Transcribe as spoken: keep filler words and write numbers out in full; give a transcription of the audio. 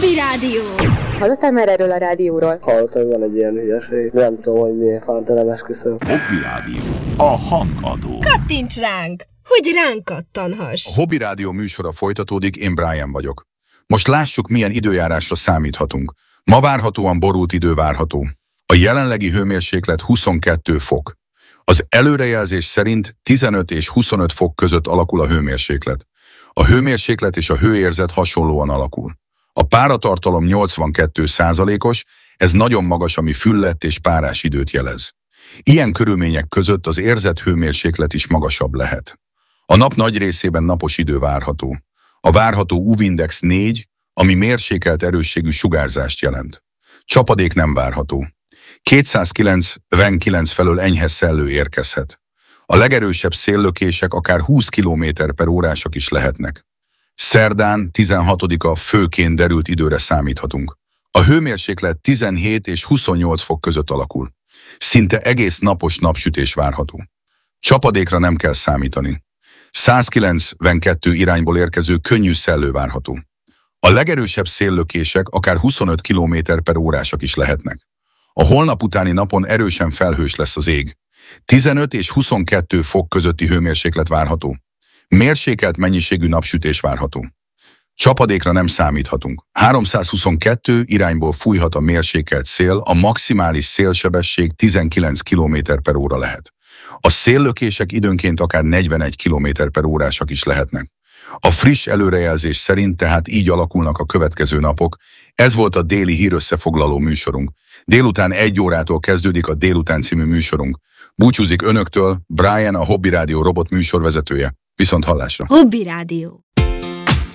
Hobby Rádió. Hallottál már erről a rádióról? Hallottam, van egy ilyen hülyeség. Nem tudom, hogy miért fánta nem esküszöm. Hobby Rádió. A hangadó. Kattints ránk, hogy ránk kattanhass. A Hobby Rádió műsora folytatódik, én Brian vagyok. Most lássuk, milyen időjárásra számíthatunk. Ma várhatóan borult idő várható. A jelenlegi hőmérséklet huszonkettő fok. Az előrejelzés szerint tizenöt és huszonöt fok között alakul a hőmérséklet. A hőmérséklet és a hőérzet hasonlóan alakul. A páratartalom nyolcvankettő százalékos, ez nagyon magas, ami füllett és párás időt jelez. Ilyen körülmények között az érzett hőmérséklet is magasabb lehet. A nap nagy részében napos idő várható. A várható u vé-index négy, ami mérsékelt erősségű sugárzást jelent. Csapadék nem várható. kétszázkilencvenkilenc felől enyhe szellő érkezhet. A legerősebb széllökések akár húsz kilométer per órásak is lehetnek. Szerdán, tizenhatodika főként derült időre számíthatunk. A hőmérséklet tizenhét és huszonnyolc fok között alakul. Szinte egész napos napsütés várható. Csapadékra nem kell számítani. százkilencvenkettő irányból érkező könnyű szellő várható. A legerősebb széllökések akár huszonöt kilométer per órásak is lehetnek. A holnap utáni napon erősen felhős lesz az ég. tizenöt és huszonkettő fok közötti hőmérséklet várható. Mérsékelt mennyiségű napsütés várható. Csapadékra nem számíthatunk. háromszázhuszonkettő irányból fújhat a mérsékelt szél, a maximális szélsebesség tizenkilenc kilométer per óra lehet. A széllökések időnként akár negyvenegy kilométer per órásak is lehetnek. A friss előrejelzés szerint tehát így alakulnak a következő napok. Ez volt a déli hírösszefoglaló műsorunk. Délután egy órától kezdődik a Délután című műsorunk. Búcsúzik önöktől Brian, a Hobby Rádió robot műsorvezetője. Viszont hallásra! Hobby Rádió.